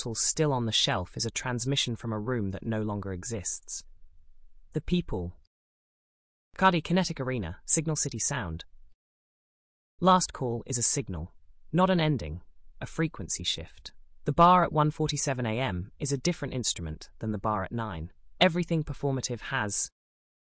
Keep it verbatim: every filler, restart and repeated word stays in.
bottles still on the shelf is a transmission from a room that no longer exists. The people. Cardi Kinetic Arena, Signal City Sound. Last call is a signal, not an ending, a frequency shift. The bar at one forty-seven a m is a different instrument than the bar at nine. Everything performative has,